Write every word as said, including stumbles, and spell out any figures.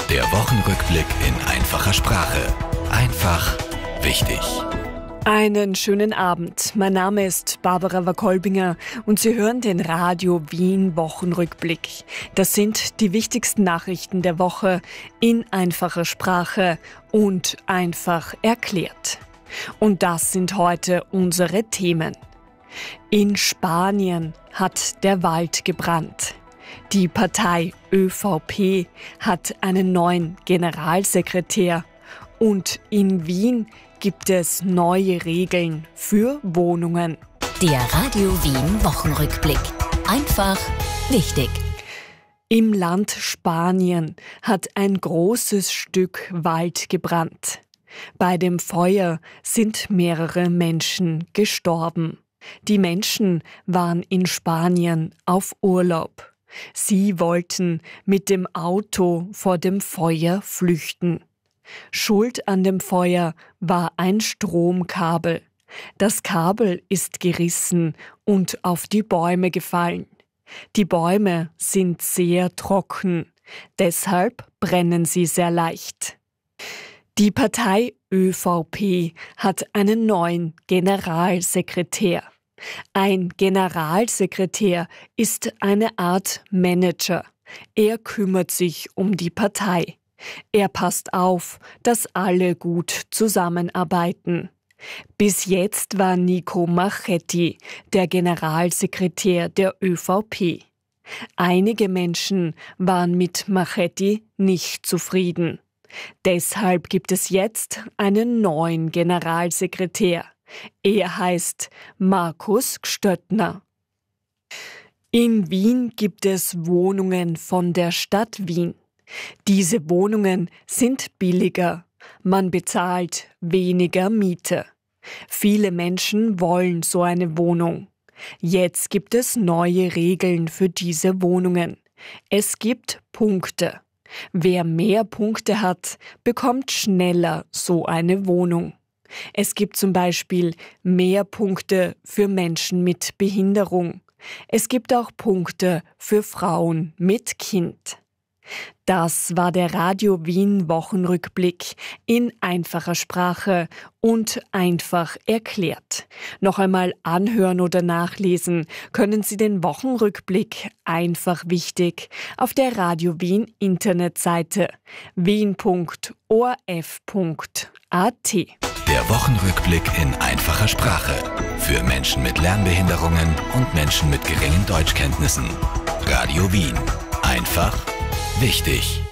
Der Wochenrückblick in einfacher Sprache. Einfach wichtig. Einen schönen Abend. Mein Name ist Barbara Wakolbinger und Sie hören den Radio Wien Wochenrückblick. Das sind die wichtigsten Nachrichten der Woche in einfacher Sprache und einfach erklärt. Und das sind heute unsere Themen. In Spanien hat der Wald gebrannt. Die Partei ÖVP hat einen neuen Generalsekretär. Und in Wien gibt es neue Regeln für Wohnungen. Der Radio Wien Wochenrückblick. Einfach wichtig. Im Land Spanien hat ein großes Stück Wald gebrannt. Bei dem Feuer sind mehrere Menschen gestorben. Die Menschen waren in Spanien auf Urlaub. Sie wollten mit dem Auto vor dem Feuer flüchten. Schuld an dem Feuer war ein Stromkabel. Das Kabel ist gerissen und auf die Bäume gefallen. Die Bäume sind sehr trocken, deshalb brennen sie sehr leicht. Die Partei ÖVP hat einen neuen Generalsekretär. Ein Generalsekretär ist eine Art Manager. Er kümmert sich um die Partei. Er passt auf, dass alle gut zusammenarbeiten. Bis jetzt war Nico Machetti der Generalsekretär der ÖVP. Einige Menschen waren mit Machetti nicht zufrieden. Deshalb gibt es jetzt einen neuen Generalsekretär. Er heißt Markus Gstöttner. In Wien gibt es Wohnungen von der Stadt Wien. Diese Wohnungen sind billiger. Man bezahlt weniger Miete. Viele Menschen wollen so eine Wohnung. Jetzt gibt es neue Regeln für diese Wohnungen. Es gibt Punkte. Wer mehr Punkte hat, bekommt schneller so eine Wohnung. Es gibt zum Beispiel mehr Punkte für Menschen mit Behinderung. Es gibt auch Punkte für Frauen mit Kind. Das war der Radio Wien Wochenrückblick in einfacher Sprache und einfach erklärt. Noch einmal anhören oder nachlesen können Sie den Wochenrückblick einfach wichtig auf der Radio Wien Internetseite wien punkt o r f punkt a t. Der Wochenrückblick in einfacher Sprache. Für Menschen mit Lernbehinderungen und Menschen mit geringen Deutschkenntnissen. Radio Wien. Einfach wichtig.